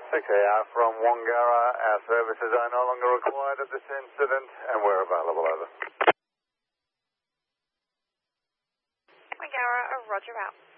Okay, from Wangara, our services are no longer required at this incident, and we're available, over. Wangara, roger out.